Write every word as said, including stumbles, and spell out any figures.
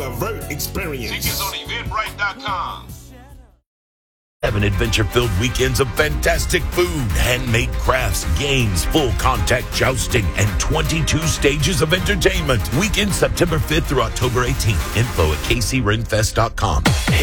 Levert experience. Tickets on eventbrite dot com. Seven adventure-filled weekends of fantastic food, handmade crafts, games, full contact jousting, and twenty-two stages of entertainment. Weekend September fifth through October eighteenth. Info at k c ring fest dot com.